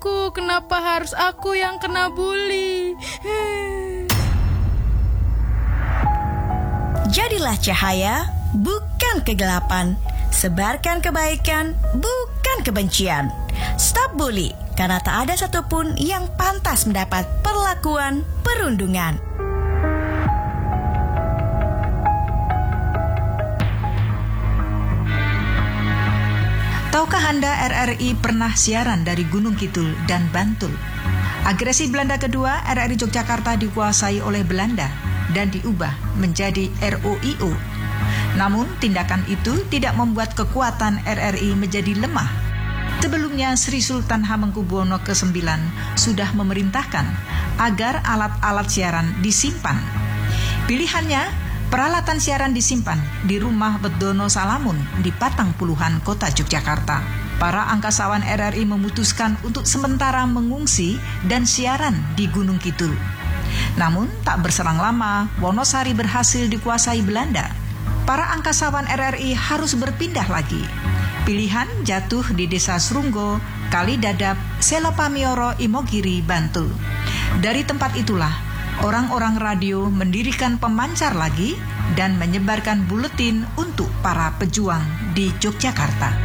aku? Kenapa harus aku yang kena bully? Jadilah cahaya, bukan kegelapan. Sebarkan kebaikan, bukan kebencian. Stop bully, karena tak ada satupun yang pantas mendapat perlakuan perundungan. Tahukah Anda RRI pernah siaran dari Gunung Kidul dan Bantul? Agresi Belanda kedua, RRI Yogyakarta dikuasai oleh Belanda dan diubah menjadi ROIO. Namun, tindakan itu tidak membuat kekuatan RRI menjadi lemah. Sebelumnya, Sri Sultan Hamengkubuwono ke-9 sudah memerintahkan agar alat-alat siaran disimpan. Pilihannya, peralatan siaran disimpan di rumah Bedono Salamun di Patang Puluhan, Kota Yogyakarta. Para angkasawan RRI memutuskan untuk sementara mengungsi dan siaran di Gunung Kidul. Namun, tak berselang lama, Wonosari berhasil dikuasai Belanda. Para angkasawan RRI harus berpindah lagi. Pilihan jatuh di Desa Srunggo, Kalidadap, Selopamioro, Imogiri, Bantul. Dari tempat itulah, orang-orang radio mendirikan pemancar lagi dan menyebarkan buletin untuk para pejuang di Yogyakarta.